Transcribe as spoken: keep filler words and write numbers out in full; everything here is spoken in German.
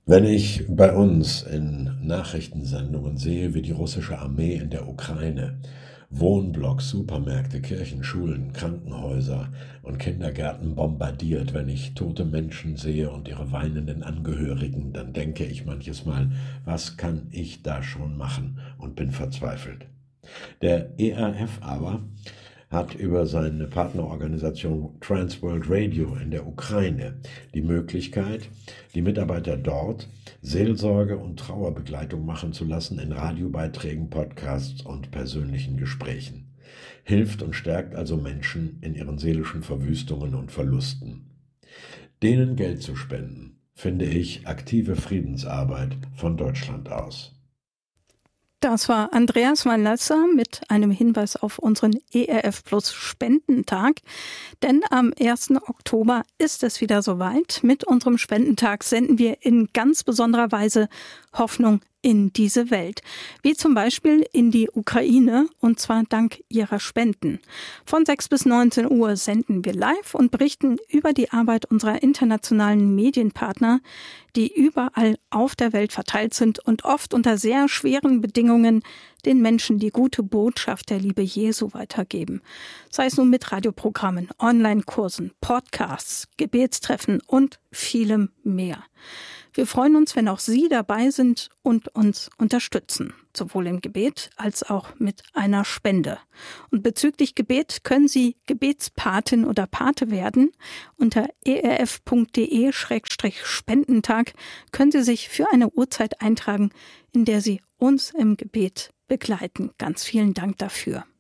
Wenn ich bei uns in Nachrichtensendungen sehe, wie die russische Armee in der Ukraine Wohnblocks, Supermärkte, Kirchen, Schulen, Krankenhäuser und Kindergärten bombardiert, wenn ich tote Menschen sehe und ihre weinenden Angehörigen, dann denke ich manches Mal, was kann ich da schon machen, und bin verzweifelt. Der E R F aber hat über seine Partnerorganisation Transworld Radio in der Ukraine die Möglichkeit, die Mitarbeiter dort Seelsorge und Trauerbegleitung machen zu lassen in Radiobeiträgen, Podcasts und persönlichen Gesprächen. Hilft und stärkt also Menschen in ihren seelischen Verwüstungen und Verlusten. Denen Geld zu spenden, finde ich aktive Friedensarbeit von Deutschland aus. Das war Andreas Vanlasser mit einem Hinweis auf unseren E R F Plus Spendentag. Denn am ersten Oktober ist es wieder soweit. Mit unserem Spendentag senden wir in ganz besonderer Weise Hoffnung in diese Welt. Wie zum Beispiel in die Ukraine, und zwar dank ihrer Spenden. Von sechs bis neunzehn Uhr senden wir live und berichten über die Arbeit unserer internationalen Medienpartner, die überall auf der Welt verteilt sind und oft unter sehr schweren Bedingungen den Menschen die gute Botschaft der Liebe Jesu weitergeben. Sei es nun mit Radioprogrammen, Online-Kursen, Podcasts, Gebetstreffen und vielem mehr. Wir freuen uns, wenn auch Sie dabei sind und uns unterstützen, sowohl im Gebet als auch mit einer Spende. Und bezüglich Gebet können Sie Gebetspatin oder Pate werden. Unter erf.de Schrägstrich Spendentag können Sie sich für eine Uhrzeit eintragen, in der Sie uns im Gebet begleiten. Ganz vielen Dank dafür.